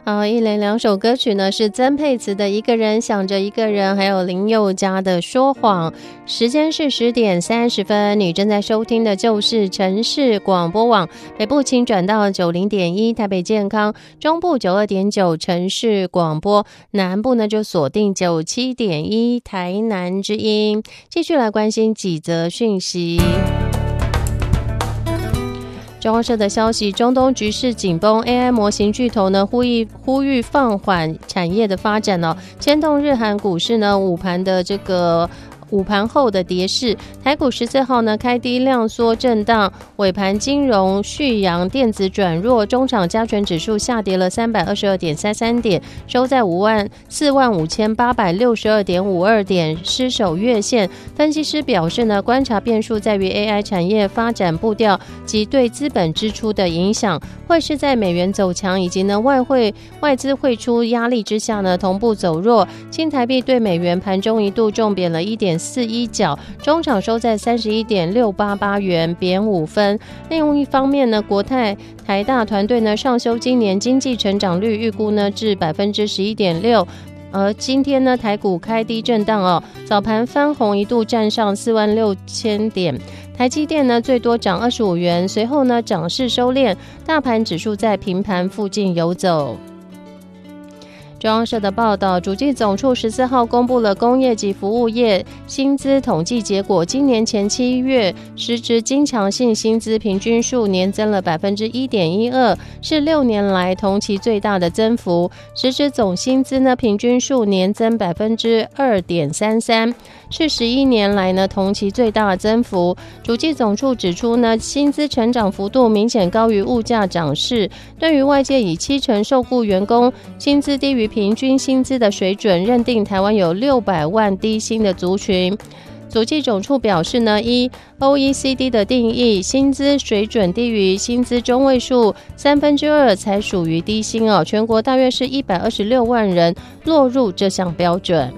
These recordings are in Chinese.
一连两首歌曲呢是曾沛慈的《一个人想着一个人》，还有林宥嘉的《说谎》。时间是10点30分，你正在收听的就是城市广播网，北部请转到90.1台北健康，中部92.9城市广播，南部呢就锁定97.1台南之音。继续来关心几则讯息。中央社的消息，中东局势紧绷 ，AI 模型巨头呢呼吁放缓产业的发展哦，牵动日韩股市呢午盘后的跌势，台股14号呢开低量缩震荡，尾盘金融续扬，电子转弱，中场加权指数下跌了322.33点，收在45862.52点，失守月线。分析师表示呢，观察变数在于 AI 产业发展步调及对资本支出的影响，会是在美元走强以及呢外资汇出压力之下呢同步走弱。新台币对美元盘中一度重贬了1.41角，中场收在31.688元，贬5分。另一方面呢，国泰台大团队呢上修今年经济成长率预估呢至 11.6%。而今天呢，台股开低震荡哦，早盘翻红一度站上46000点，台积电呢最多涨25元，随后呢涨势收敛，大盘指数在平盘附近游走。中央社的报道，主计总处14号公布了工业及服务业薪资统计结果，今年前7月实质经常性薪资平均数年增了 1.12%， 是6年来同期最大的增幅，实质总薪资呢平均数年增 2.33%， 是11年来呢同期最大的增幅。主计总处指出呢，薪资成长幅度明显高于物价涨势，对于外界以70%受雇员工薪资低于平均薪资的水准，认定台湾有600万低薪的族群。主计总处表示呢，依 OECD 的定义，薪资水准低于薪资中位数2/3才属于低薪哦。全国大约是126万人落入这项标准。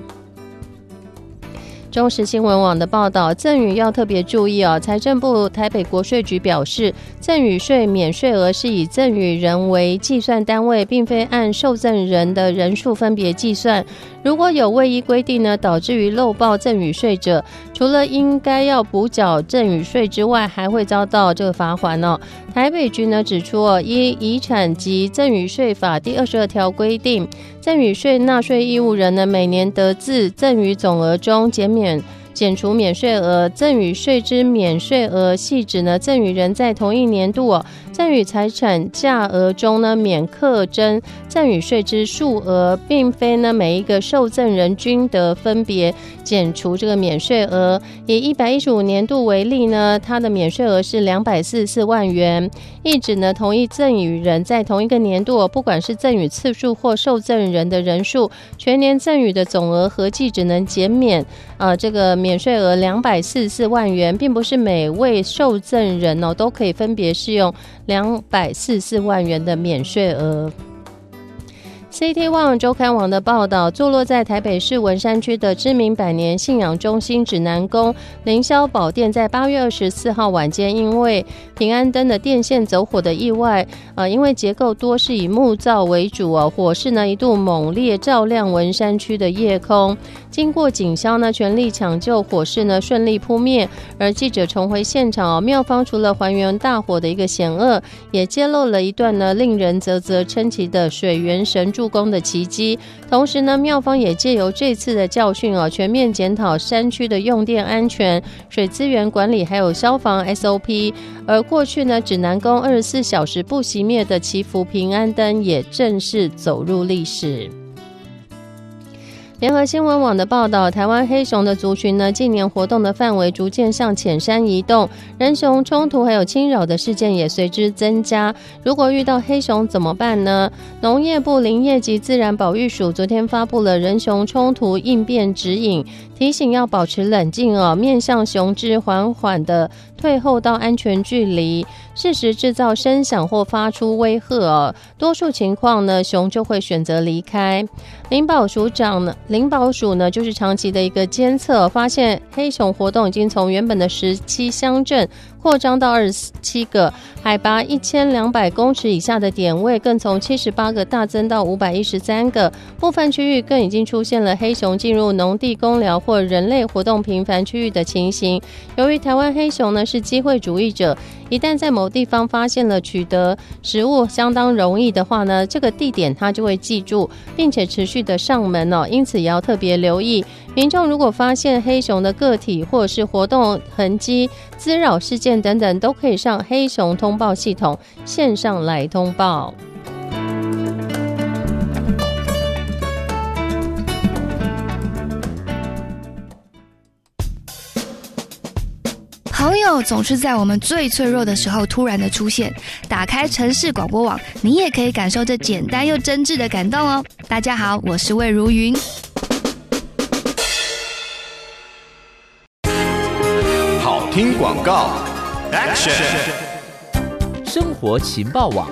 中时新闻网的报道，赠与要特别注意哦。财政部台北国税局表示，赠与税免税额是以赠与人为计算单位，并非按受赠人的人数分别计算。如果有未依规定呢，导致于漏报赠与税者，除了应该要补缴赠与税之外，还会遭到这个罚锾哦。台北局呢指出哦，依遗产及赠与税法第22条规定，赠与税纳税义务人呢，每年得自赠与总额中减除免税额，赠与税之免税额系指呢，赠与人在同一年度赠与财产价额中呢免课征赠与税之数额，并非呢每一个受赠人均得分别减除这个免税额。以115年度为例呢，它的免税额是244万元，意指呢同一赠与人在同一个年度，不管是赠与次数或受赠人的人数，全年赠与的总额合计只能减免这个免税额244万元，并不是每位受赠人都可以分别适用244万元的免税额。CT One 周刊网的报道，坐落在台北市文山区的知名百年信仰中心指南宫凌霄宝殿，在8月24号晚间因为平安灯的电线走火的意外，因为结构多是以木造为主火势呢一度猛烈照亮文山区的夜空。经过警消呢全力抢救，火势呢顺利扑灭。而记者重回现场庙方除了还原大火的一个险恶，也揭露了一段呢令人啧啧称奇的水源神助攻的奇迹。同时呢，庙方也借由这次的教训全面检讨山区的用电安全、水资源管理还有消防 SOP。而过去呢，指南宫24小时不熄灭的祈福平安灯也正式走入历史。联合新闻网的报道，台湾黑熊的族群呢，近年活动的范围逐渐向浅山移动，人熊冲突还有侵扰的事件也随之增加。如果遇到黑熊怎么办呢？农业部林业及自然保育署昨天发布了人熊冲突应变指引，提醒要保持冷静面向熊只缓缓的退后到安全距离，适时制造声响或发出威吓多数情况呢，熊就会选择离开。林保署呢，就是长期的一个监测，发现黑熊活动已经从原本的17乡镇扩张到27个，海拔1200公尺以下的点位更从78个大增到513个，部分区域更已经出现了黑熊进入农地公寮或人类活动频繁区域的情形。由于台湾黑熊呢是机会主义者，一旦在某地方发现了取得食物相当容易的话呢，这个地点它就会记住，并且持续的上门哦，因此也要特别留意。民众如果发现黑熊的个体或者是活动痕迹、滋扰事件等等，都可以上黑熊通报系统线上来通报。 朋友总是在我们最脆弱的时候突然的出现，打开城市广播网，你也可以感受这简单又真挚的感动哦。大家好，我是魏如云。 好听广告 Action 生活情报网。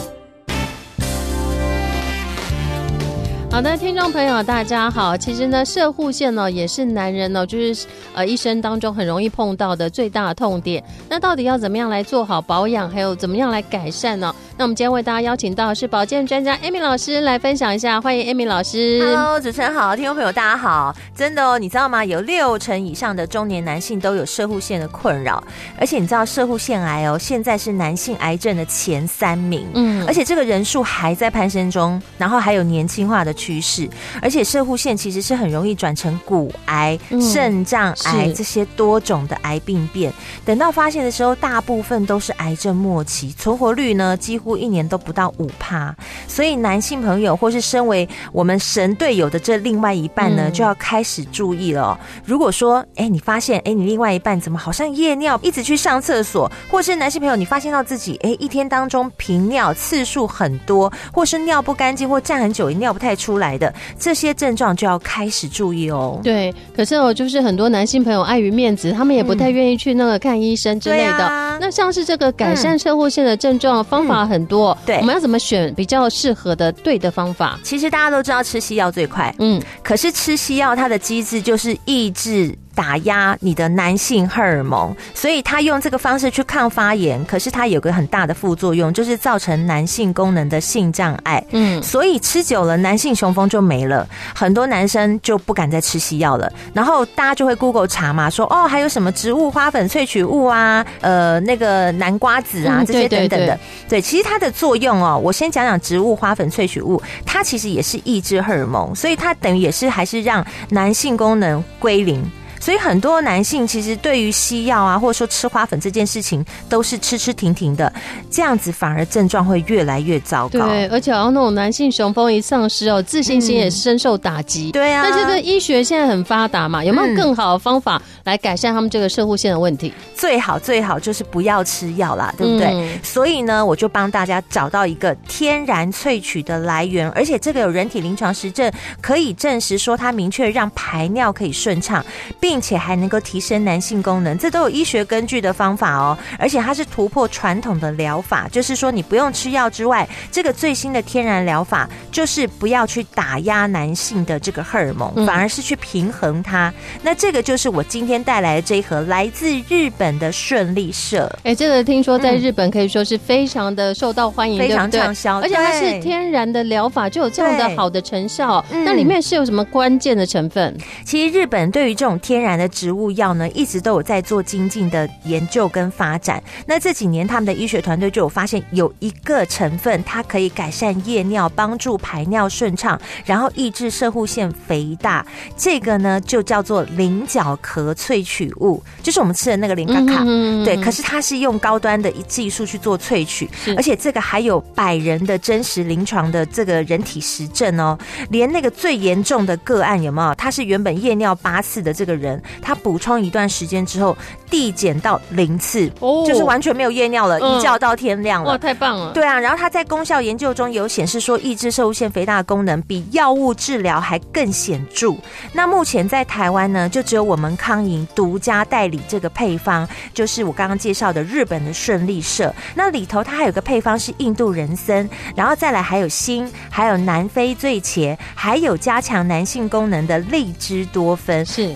好的，听众朋友大家好。其实呢，摄护腺呢也是男人呢就是一生当中很容易碰到的最大的痛点。那到底要怎么样来做好保养，还有怎么样来改善呢？那我们今天为大家邀请到的是保健专家 Amy 老师来分享一下，欢迎 Amy 老师。 Hello， 主持人好，听众朋友大家好。真的哦，你知道吗？有60%以上的中年男性都有摄护腺的困扰，而且你知道摄护腺癌哦，现在是男性癌症的前3名，而且这个人数还在攀升中，然后还有年轻化的趋势，而且摄护腺其实是很容易转成骨癌、肾脏癌这些多种的癌病变。等到发现的时候，大部分都是癌症末期，存活率呢几乎1年都不到5%。所以男性朋友或是身为我们神队友的这另外一半呢，就要开始注意了哦。如果说你发现你另外一半怎么好像夜尿，一直去上厕所，或是男性朋友你发现到自己一天当中频尿次数很多，或是尿不干净或站很久也尿不太出来的，这些症状就要开始注意哦。 对，可是就是很多男性朋友碍于面子，他们也不太愿意去那个看医生之类的。那像是这个改善摄护腺的症状方法很多，对，我们要怎么选比较适合的对的方法？ 其实大家都知道吃西药最快，可是吃西药它的机制就是抑制打压你的男性荷尔蒙，所以他用这个方式去抗发炎，可是它有个很大的副作用，就是造成男性功能的性障碍。所以吃久了男性雄风就没了，很多男生就不敢再吃西药了。然后大家就会 Google 查嘛，说还有什么植物花粉萃取物啊，那个南瓜子啊，这些等等的。对，其实它的作用我先讲讲植物花粉萃取物，它其实也是抑制荷尔蒙，所以它等于也是还是让男性功能归零。所以很多男性其实对于西药啊，或者说吃花粉这件事情，都是吃停停的，这样子反而症状会越来越糟糕。 对，而且那种男性雄风一丧失自信心也深受打击。 对啊， 那这个医学现在很发达嘛，有没有更好的方法来改善他们这个摄护腺的问题？ 最好就是不要吃药啦，对不对？所以呢，我就帮大家找到一个天然萃取的来源，而且这个有人体临床实证可以证实说它明确让排尿可以顺畅，并且还能够提升男性功能，这都有医学根据的方法哦。而且它是突破传统的疗法，就是说你不用吃药之外，这个最新的天然疗法就是不要去打压男性的这个荷尔蒙，反而是去平衡它。那这个就是我今天带来的这一盒来自日本的顺利社。 这个听说在日本可以说是非常的受到欢迎， 非常畅销， 而且它是天然的疗法，就有这样的好的成效。那里面是有什么关键的成分？ 其实日本对于这种天然的植物药呢，一直都有在做精进的研究跟发展。那这几年他们的医学团队就有发现有一个成分，它可以改善夜尿，帮助排尿顺畅，然后抑制摄护腺肥大。这个呢就叫做菱角壳萃取物，就是我们吃的那个菱角卡。对，可是它是用高端的技术去做萃取，而且这个还有100人的真实临床的这个人体实证哦。连那个最严重的个案有没有？他是原本夜尿8次的这个人，他补充一段时间之后递减到0次，就是完全没有夜尿了，一觉到天亮了。 哇，太棒了！ 对啊，然后他在功效研究中有显示说，抑制摄护腺肥大的功能比药物治疗还更显著。那目前在台湾呢，就只有我们康营独家代理这个配方，就是我刚刚介绍的日本的顺利社。那里头它还有个配方是印度人参，然后再来还有锌，还有南非醉茄，还有加强男性功能的荔枝多酚。 是， 它每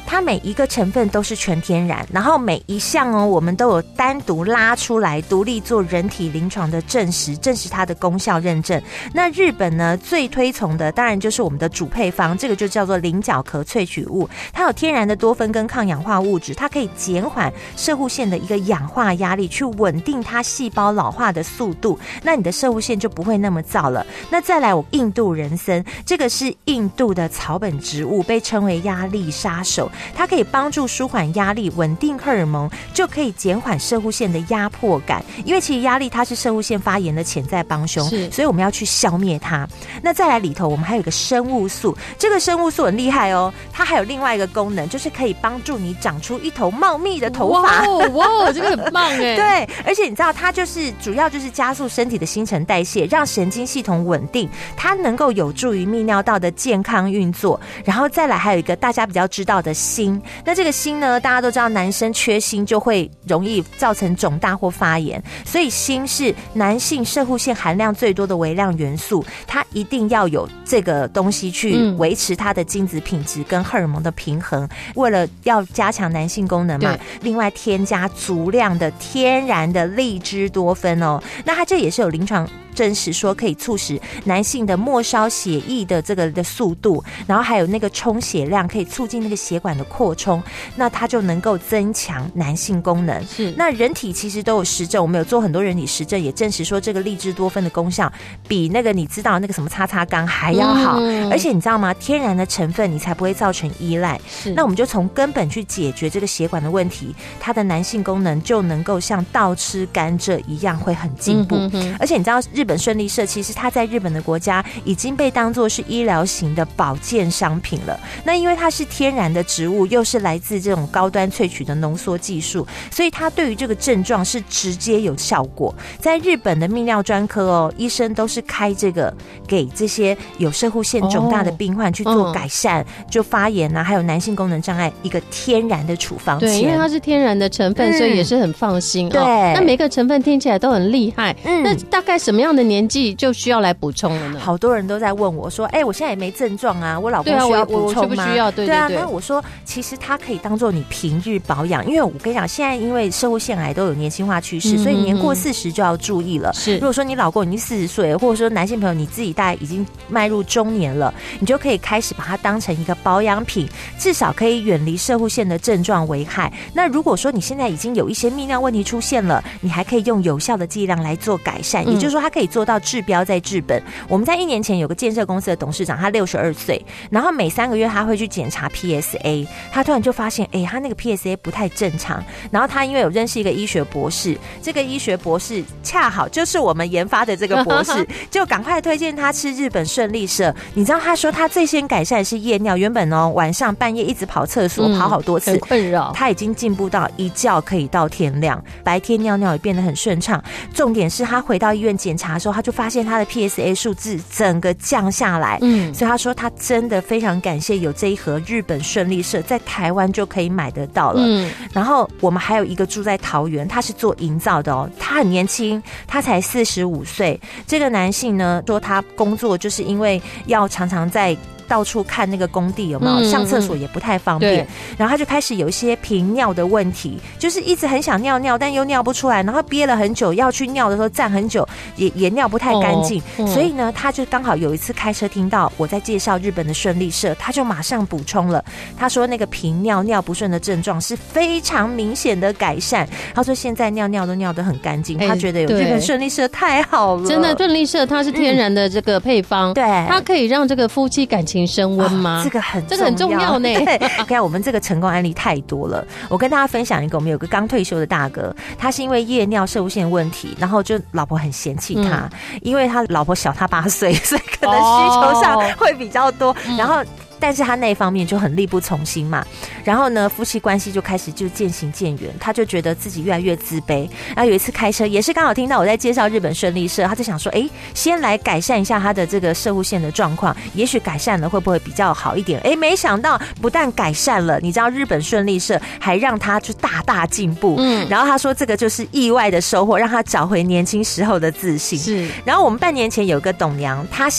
一个成分都是全天然，然后每一项我们都有单独拉出来独立做人体临床的证实它的功效认证。那日本呢最推崇的当然就是我们的主配方，这个就叫做菱角壳萃取物，它有天然的多酚跟抗氧化物质，它可以减缓摄护腺的一个氧化压力，去稳定它细胞老化的速度，那你的摄护腺就不会那么燥了。那再来我印度人参，这个是印度的草本植物，被称为压力杀手，它可以帮助舒缓压力，稳定荷尔蒙，就可以减缓摄护腺的压迫感，因为其实压力它是摄护腺发炎的潜在帮凶，所以我们要去消灭它。那再来里头我们还有一个生物素，这个生物素很厉害它还有另外一个功能，就是可以帮助你长出一头茂密的头发。 哇，这个很棒耶。 对，而且你知道它就是主要就是加速身体的新陈代谢，让神经系统稳定，它能够有助于泌尿道的健康运作。然后再来还有一个大家比较知道的锌，那这个锌呢大家都知道男生缺锌就会容易造成肿大或发炎，所以锌是男性摄护腺含量最多的微量元素，它一定要有这个东西去维持它的精子品质跟荷尔蒙的平衡。为了要加强男性功能嘛，另外添加足量的天然的荔枝多酚那它这也是有临床证实说可以促使男性的末梢血液的这个的速度，然后还有那个充血量，可以促进那个血管的扩充，那它就能够增强男性功能。是，那人体其实都有实证，我们有做很多人体实证，也证实说这个荔枝多酚的功效比那个你知道那个什么叉叉钢还要好，而且你知道吗？天然的成分你才不会造成依赖。那我们就从根本去解决这个血管的问题，它的男性功能就能够像倒吃甘蔗一样会很进步。而且你知道日本顺利社其实它在日本的国家已经被当作是医疗型的保健商品了。那因为它是天然的植物，又是来自这种高端萃取的浓缩技术，所以它对于这个症状是直接有效果。在日本的泌尿专科医生都是开这个给这些有摄护腺肿大的病患去做改善，就发炎还有男性功能障碍一个天然的处方签。 对，因为它是天然的成分，所以也是很放心。对，那每个成分听起来都很厉害。那大概什么样的年纪就需要来补充了呢？ 好多人都在问我说我现在也没症状啊，我老公需要补充吗？ 我需不需要？对啊，那我说其实它可以当做你平日保养，因为我跟你讲，现在因为摄护腺癌都有年轻化趋势，所以年过40就要注意了。是，如果说你老公已经40岁，或者说男性朋友你自己大概已经迈入中年了，你就可以开始把它当成一个保养品，至少可以远离摄护腺的症状危害。那如果说你现在已经有一些泌尿问题出现了，你还可以用有效的剂量来做改善，也就是说它可以做到治标再治本。我们在1年前有个建设公司的董事长，他62岁，然后每3个月他会去检查 PSA， 他突然就发现他那个 PSA 不太正常，然后他因为有认识一个医学博士，这个医学博士恰好就是我们研发的这个博士就赶快推荐他吃日本顺利社。你知道他说他最先改善的是夜尿，原本晚上半夜一直跑厕所，跑好多次， 很困扰， 他已经进步到一觉可以到天亮，白天尿尿也变得很顺畅。重点是他回到医院检查的时候，他就发现他的 PSA 数字整个降下来，所以他说他真的非常感谢有这一盒日本顺利社，在台湾就可以买得到了。然后我们还有一个住在桃园，他是做营造的他很年轻，他才45岁。这个男性呢说他工作就是因为要常常在到处看那个工地有没有上厕所也不太方便，然后他就开始有一些频尿的问题，就是一直很想尿尿但又尿不出来，然后憋了很久，要去尿的时候站很久也尿不太干净，所以呢他就刚好有一次开车听到我在介绍日本的顺利社，他就马上补充了。他说那个频尿尿不顺的症状是非常明显的改善，他说现在尿尿都尿得很干净，他觉得有日本顺利社太好了。 真的，顺利社它是天然的这个配方，对，它可以让这个夫妻感情升温吗？ 这个很重要呢。对，看我们这个成功案例太多了。我跟大家分享一个，我们有个刚退休的大哥，他是因为夜尿摄护腺问题，然后就老婆很嫌弃他，因为他老婆小他8岁，所以可能需求上会比较多，然后但是他那一方面就很力不从心嘛，然后呢夫妻关系就开始就渐行渐远，他就觉得自己越来越自卑。然后有一次开车也是刚好听到我在介绍日本顺利社，他就想说先来改善一下他的这个摄护腺的状况，也许改善了会不会比较好一点。没想到不但改善了，你知道日本顺利社还让他就大大进步，然后他说这个就是意外的收获，让他找回年轻时候的自信。是，然后我们半年前有个董娘，她是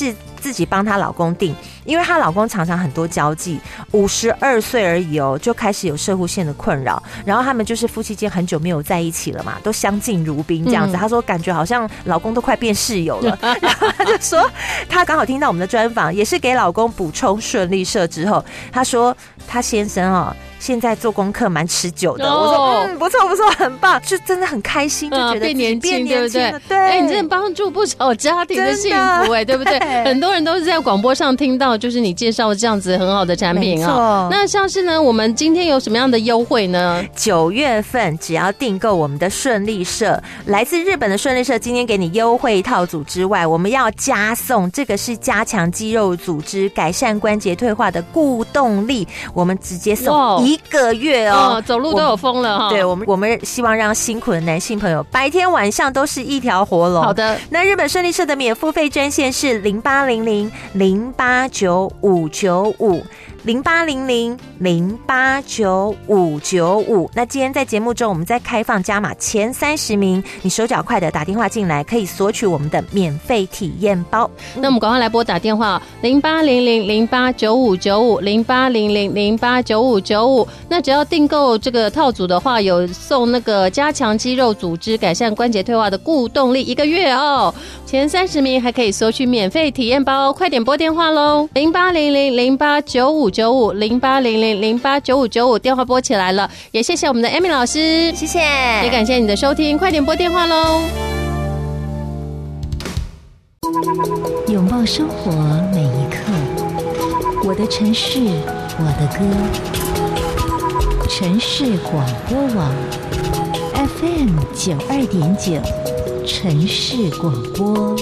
自己帮她老公订，因为她老公常常很多交际，52岁而已哦，就开始有摄护腺的困扰，然后他们就是夫妻间很久没有在一起了嘛，都相敬如宾这样子。她说感觉好像老公都快变室友了，然后她就说她刚好听到我们的专访，也是给老公补充顺利社之后，她说她先生哦现在做功课蛮持久的，我说不错不错，很棒，就真的很开心，就觉得变年轻， 对不对？ 对，你真的帮助不少家庭的幸福对不对？很多人都是在广播上听到，就是你介绍这样子很好的产品啊。那像是呢，我们今天有什么样的优惠呢 ？9月份只要订购我们的顺利社，来自日本的顺利社，今天给你优惠套组之外，我们要加送这个是加强肌肉组织、改善关节退化的固动力，我们直接送1个月哦， 走路都有风了哈。 对，我们希望让辛苦的男性朋友白天晚上都是一条活龙。 好的， 那日本顺利社的免付费专线是0800-089595，0800-089595。那今天在节目中，我们在开放加码前30名，你手脚快的打电话进来，可以索取我们的免费体验包。 那我们赶快来拨打电话0800-089595，0800-089595。那只要订购这个套组的话，有送那个加强肌肉组织、改善关节退化的固动力1个月哦。前30名还可以索取免费体验包，快点拨电话喽！0800-089595，0800-089595，电话拨起来了。也谢谢我们的 Amy 老师， 谢谢， 也感谢你的收听，快点拨电话喽！ 拥抱生活每一刻，我的城市，我的歌。城市广播网 FM 92.9，城市广播。